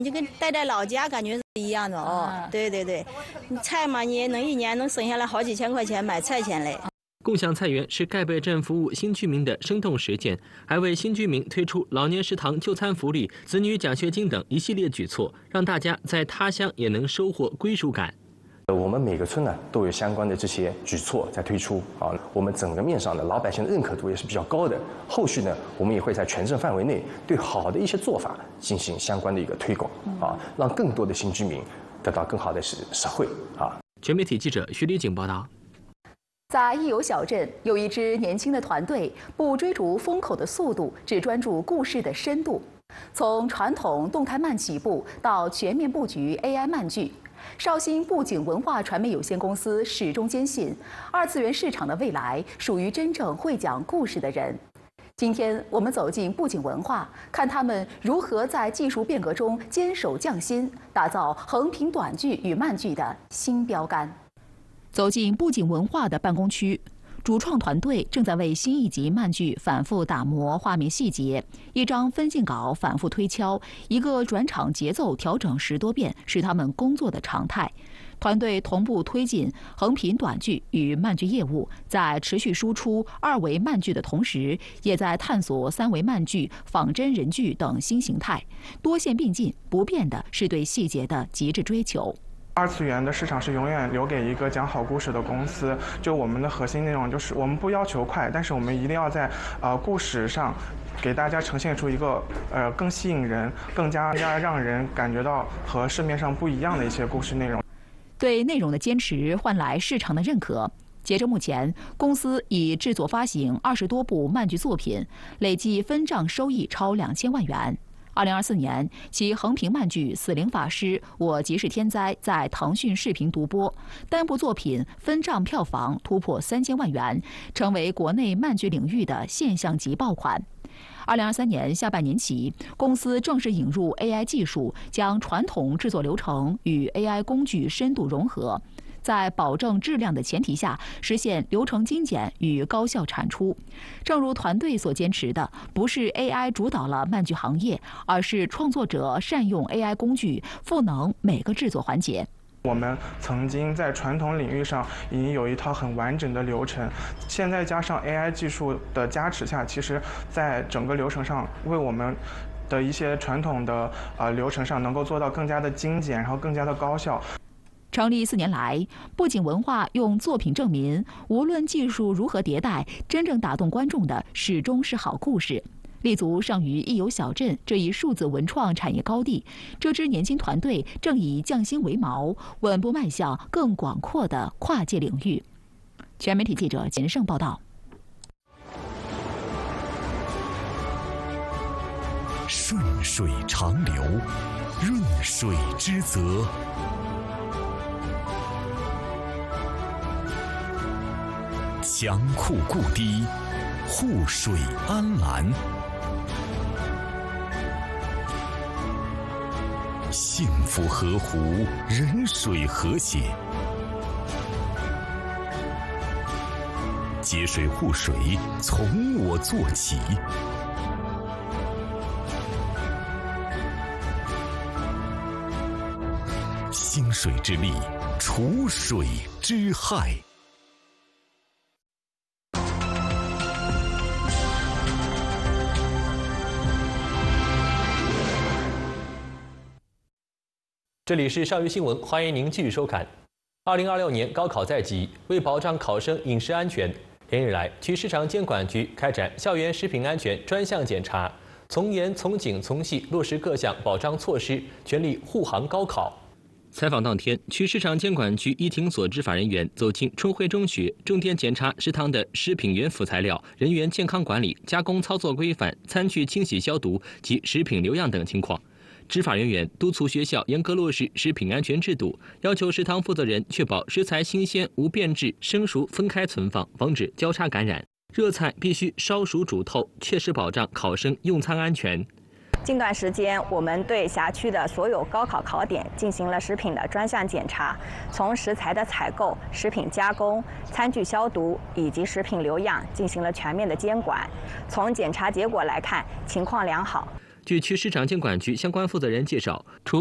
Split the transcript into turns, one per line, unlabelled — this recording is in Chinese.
你就跟待在老家感觉是一样的哦。对对对，菜嘛，你也能一年能省下来好几千块钱买菜钱嘞。
共享菜园是盖贝镇服务新居民的生动实践，还为新居民推出老年食堂就餐福利、子女奖学金等一系列举措，让大家在他乡也能收获归属感。
我们每个村呢都有相关的这些举措在推出啊，我们整个面上的老百姓的认可度也是比较高的。后续呢，我们也会在全镇范围内对好的一些做法进行相关的一个推广啊，让更多的新居民得到更好的实惠啊。
全媒体记者徐丽景报道。
在益友小镇，有一支年轻的团队，不追逐风口的速度，只专注故事的深度。从传统动态漫起步到全面布局 AI 漫剧。绍兴布景文化传媒有限公司始终坚信，二次元市场的未来属于真正会讲故事的人。今天我们走进布景文化，看他们如何在技术变革中坚守匠心，打造横屏短剧与漫剧的新标杆。走进布景文化的办公区。主创团队正在为新一集漫剧反复打磨画面细节，一张分镜稿反复推敲，一个转场节奏调整10多遍，是他们工作的常态。团队同步推进横屏短剧与漫剧业务，在持续输出2维漫剧的同时，也在探索3维漫剧、仿真人剧等新形态，多线并进。不变的是对细节的极致追求。
二次元的市场是永远留给一个讲好故事的公司。就我们的核心内容就是我们不要求快，但是我们一定要在故事上给大家呈现出一个更吸引人、更加让人感觉到和市面上不一样的一些故事内容。
对内容的坚持换来市场的认可。截至目前，公司已制作发行20多部漫剧作品，累计分账收益超2000万元。2024年，其横屏漫剧《死灵法师：我即是天灾》在腾讯视频独播，单部作品分账票房突破3000万元，成为国内漫剧领域的现象级爆款。2023年下半年起，公司正式引入 AI 技术，将传统制作流程与 AI 工具深度融合。在保证质量的前提下，实现流程精简与高效产出。正如团队所坚持的，不是 AI 主导了漫剧行业，而是创作者善用 AI 工具，赋能每个制作环节。
我们曾经在传统领域上已经有一套很完整的流程，现在加上 AI 技术的加持下，其实在整个流程上为我们的一些传统的流程上能够做到更加的精简，然后更加的高效。
成立4年来，布景文化用作品证明，无论技术如何迭代，真正打动观众的始终是好故事。立足上虞益友小镇这一数字文创产业高地，这支年轻团队正以匠心为锚，稳步迈向更广阔的跨界领域。全媒体记者秦胜报道。
顺水长流，润水之泽。强库固堤，护水安澜。幸福河湖，人水和谐。节水护水，从我做起。兴水之力，除水之害。
这里是上虞新闻，欢迎您继续收看。2026年高考在即，为保障考生饮食安全，连日来，区市场监管局开展校园食品安全专项检查，从严从紧从细落实各项保障措施，全力护航高考。采访当天，区市场监管局一庭所执法人员走进春晖中学，重点检查食堂的食品原辅材料、人员健康管理、加工操作规范、餐具清洗消毒及食品留样等情况。执法人员督促学校严格落实食品安全制度，要求食堂负责人确保食材新鲜、无变质、生熟分开存放，防止交叉感染。热菜必须烧熟煮透，切实保障考生用餐安全。
近段时间，我们对辖区的所有高考考点进行了食品的专项检查，从食材的采购、食品加工、餐具消毒以及食品留样进行了全面的监管。从检查结果来看，情况良好。
据区市场监管局相关负责人介绍，除